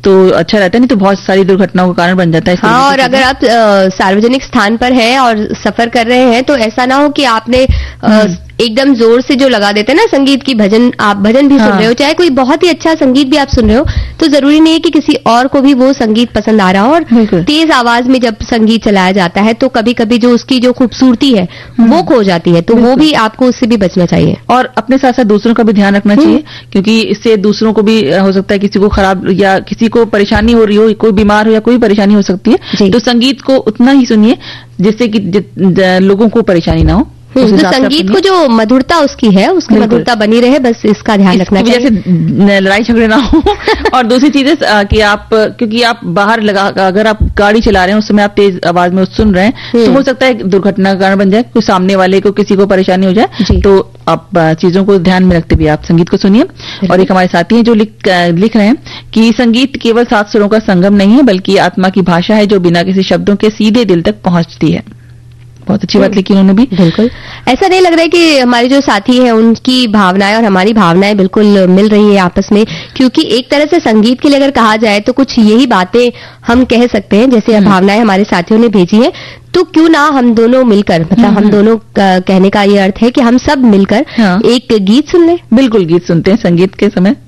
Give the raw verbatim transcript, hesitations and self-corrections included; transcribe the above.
तो अच्छा रहता है, नहीं तो बहुत सारी दुर्घटनाओं का कारण बन जाता है। हाँ, और अगर आप आ, सार्वजनिक स्थान पर हैं और सफर कर रहे हैं तो ऐसा ना हो कि आपने आ, एकदम जोर से जो लगा देते हैं ना संगीत की, भजन, आप भजन भी हाँ। सुन रहे हो, चाहे कोई बहुत ही अच्छा संगीत भी आप सुन रहे हो, तो जरूरी नहीं है कि किसी और को भी वो संगीत पसंद आ रहा हो। और तेज आवाज में जब संगीत चलाया जाता है तो कभी कभी जो उसकी जो खूबसूरती है वो खो जाती है, तो वो भी आपको उससे भी बचना चाहिए। और अपने साथ साथ दूसरों का भी ध्यान रखना चाहिए, क्योंकि इससे दूसरों को भी हो सकता है किसी को खराब या किसी को परेशानी हो रही हो, कोई बीमार हो या कोई परेशानी हो सकती है, तो संगीत को उतना ही सुनिए जिससे कि लोगों को परेशानी ना हो। तो संगीत को जो मधुरता उसकी है, उसकी मधुरता बनी रहे, बस इसका ध्यान रखना चाहिए, जैसे लड़ाई झगड़े ना हो। और दूसरी चीज है कि आप, क्योंकि आप बाहर लगा, अगर आप गाड़ी चला रहे हैं उस समय आप तेज आवाज में सुन रहे हैं तो हो सकता है दुर्घटना का कारण बन जाए, कोई सामने वाले को किसी को परेशानी हो जाए, तो आप चीजों को ध्यान में रखते हुए आप संगीत को सुनिए। और एक हमारे साथी हैं जो लिख लिख रहे हैं कि संगीत केवल सात सुरों का संगम नहीं है, बल्कि आत्मा की भाषा है जो बिना किसी शब्दों के सीधे दिल तक पहुंचती है। बहुत अच्छी बात लिखी उन्होंने भी। बिल्कुल, ऐसा नहीं लग रहा है कि हमारे जो साथी हैं उनकी भावनाएं और हमारी भावनाएं बिल्कुल मिल रही है आपस में, क्योंकि एक तरह से संगीत के लिए अगर कहा जाए तो कुछ यही बातें हम कह सकते हैं, जैसे भावनाएं हमारे साथियों ने भेजी है, तो क्यों ना हम दोनों मिलकर, मतलब हम दोनों कहने का ये अर्थ है कि हम सब मिलकर हाँ। एक गीत सुन लें। बिल्कुल, गीत सुनते हैं संगीत के समय।